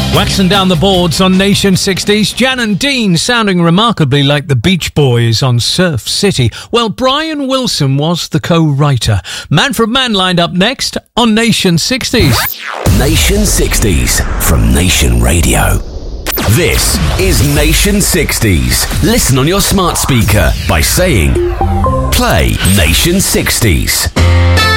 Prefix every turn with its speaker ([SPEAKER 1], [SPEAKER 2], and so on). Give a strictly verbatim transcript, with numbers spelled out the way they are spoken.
[SPEAKER 1] Waxing down the boards on Nation sixties, Jan and Dean sounding remarkably like the Beach Boys on Surf City. Well, Brian Wilson was the co-writer. Manfred Mann lined up next on Nation sixties.
[SPEAKER 2] Nation sixties from Nation Radio. This is Nation sixties. Listen on your smart speaker by saying, play Nation sixties.